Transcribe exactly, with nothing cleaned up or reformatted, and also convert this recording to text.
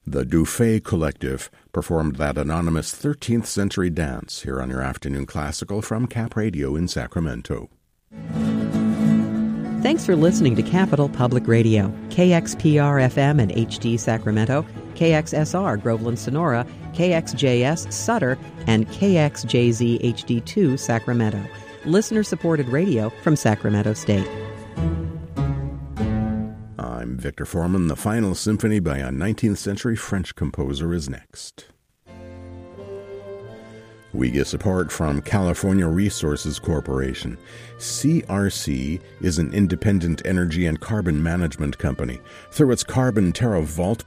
The Dufay Collective performed that anonymous thirteenth century dance here on your Afternoon Classical from Cap Radio in Sacramento. Thanks for listening to Capital Public Radio, K X P R F M and H D Sacramento, K X S R Groveland Sonora, K X J S Sutter, and K X J Z H D two Sacramento. Listener-supported radio from Sacramento State. I'm Victor Foreman. The final symphony by a nineteenth century French composer is next. We get support from California Resources Corporation. C R C is an independent energy and carbon management company. Through its Carbon Terra Vault